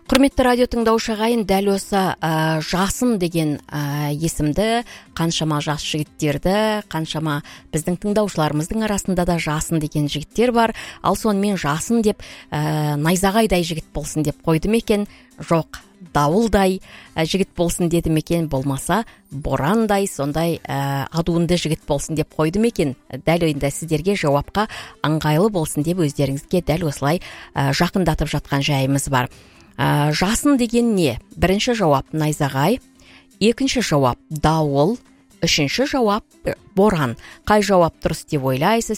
Құрметті радио тыңдаушы ағайын, дәл осы жасын деген есімді қаншама жас жігіттерді, қаншама біздің тыңдаушыларымыздың арасында да жасын деген жігіттер бар. Ал сонымен жасын деп найзағайдай жігіт болсын деп қойды мекен? Жоқ, дауылдай жігіт болсын деді мекен? Болмаса борандай, сондай адуынды жігіт болсын деп қойды мекен? Дәл енді сіздерге жауапқа ыңғайлы болсын деп өздеріңізге дәл осылай жақындатып жатқан жайымыз бар. Жасын деген не? Бірінші жауап найзағай, екінші жауап дауыл, үшінші жауап боран. Қай жауап дұрыс деп ойлайсыз?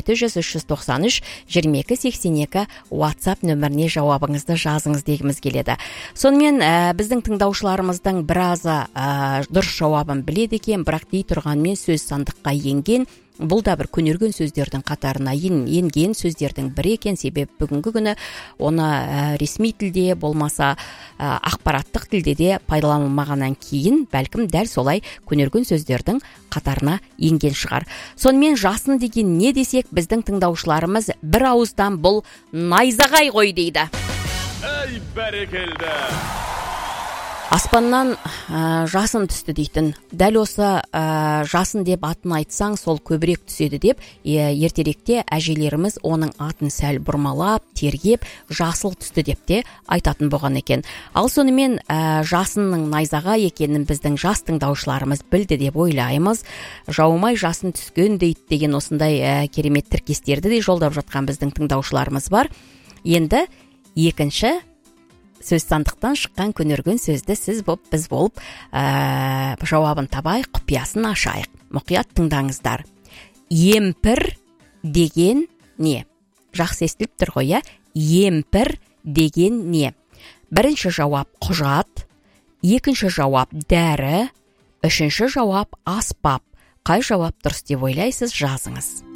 8700-393-2282 WhatsApp нөміріне жауабыңызды жазыңыз дегіміз келеді. Сонымен біздің тыңдаушыларымыздың біразы дұрыс жауабын біледі екен, бірақ дей тұрғанмен сөз сандыққа енген. Бұл да бір көнерген сөздердің қатарына енген сөздердің бірі екен. Себебі бүгінгі күні оны ресми тілде болмаса ақпараттық тілде де пайдаланылмағаннан кейін бәлкім дәл солай көнерген сөздердің қатарына енген шығар. Сонымен жасын деген не десек, біздің тыңдаушыларымыз бір ауыздан бұл найзағай ғой дейді. Ей бәрекелді! Аспаннан жасын түсті дейтін. Дәл осы жасын деп атын айтсаң, сол көбірек түседі деп ертеректе әжелеріміз оның атын сәл бұрмалап, тергеп, жасыл түсті деп те айтатын болған екен. Ал сонымен жасынның найзағай екенін біздің жас тыңдаушыларымыз білді деп ойлаймыз. Жаумай жасын түскен дейді деген осындай керемет тіркестерді де жолдап жатқан біздің тыңдаушыларымыз бар. Енді екінші сөз сандықтан шыққан көнерген сөзді сіз біз болып жауабын табайық, құпиясын ашайық. Мұқият тыңдаңыздар. Емпір деген не? Жақсы естіліп тұр ғой, емпір деген не? Бірінші жауап құжат, екінші жауап дәрі, үшінші жауап аспап. Қай жауап дұрыс деп ойлайсыз? Жазыңыз.